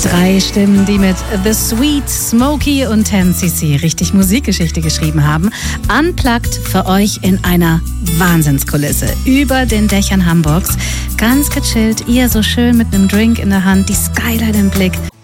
3 Stimmen, die mit The Sweet, Smokey und 10cc richtig Musikgeschichte geschrieben haben. Unplugged für euch in einer Wahnsinnskulisse über den Dächern Hamburgs. Ganz gechillt, ihr so schön mit einem Drink in der Hand, die Skyline im Blick.